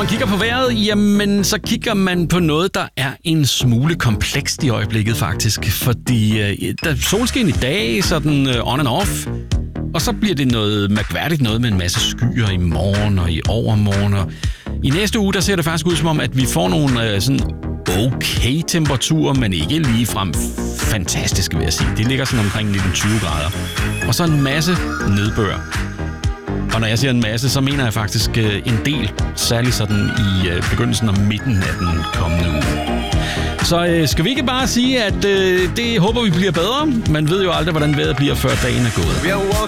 kigger på vejret, jamen så kigger man på noget, der er en smule komplekst i øjeblikket faktisk. Fordi der er solskin i dag, sådan on and off. Og så bliver det noget mærkværdigt noget med en masse skyer i morgen og i overmorgen. Og i næste uge, der ser det faktisk ud som om, at vi får nogle sådan okay temperaturer, men ikke ligefrem fantastiske, vil jeg sige. Det ligger sådan omkring 19-20 grader. Og så en masse nedbør. Og når jeg siger en masse, så mener jeg faktisk en del, særligt sådan i begyndelsen og midten af den kommende uge. Så skal vi ikke bare sige, at det håber vi bliver bedre? Man ved jo aldrig, hvordan vejret bliver, før dagen er gået.